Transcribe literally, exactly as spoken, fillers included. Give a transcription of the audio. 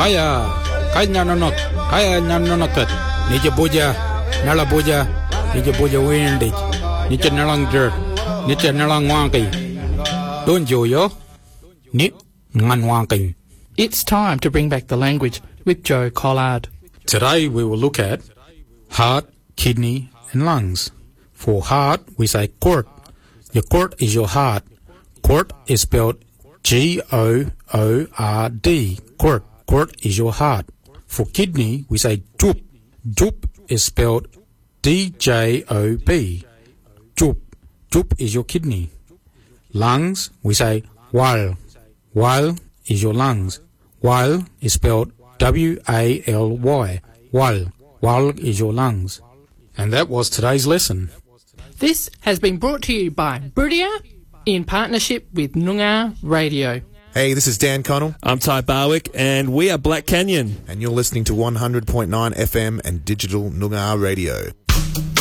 Kaya, kaya nanot, kaya nanonotet. Nija boja, nala boja, nija boja windig. Nija nalang dirt, nija nalang wangi. Don't you yo? Ni ngan wangi. It's time to bring back the language with Joe Collard. Today we will look at heart, kidney and lungs. For heart, we say court. Your court is your heart. Court is spelled G O O R D. Court. Court is your heart. For kidney, we say jup. Jup is spelled D J O B. Jup. Jup is your kidney. Lungs, we say wal. Wal is your lungs. Wal is spelled W A L Y. Wal. Wal is your lungs. And that was today's lesson. This has been brought to you by Buridia in partnership with Noongar Radio. Hey, this is Dan Connell. I'm Ty Barwick, and we are Black Canyon. And you're listening to one hundred point nine F M and digital Noongar Radio.